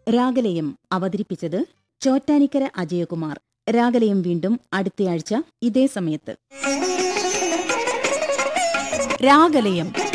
രാഗലയം അവതരിപ്പിച്ചത് ചോറ്റാനിക്കര അജയകുമാർ. രാഗലയം വീണ്ടും അടുത്തയാഴ്ച ഇതേ സമയത്ത്. രാഗലയം.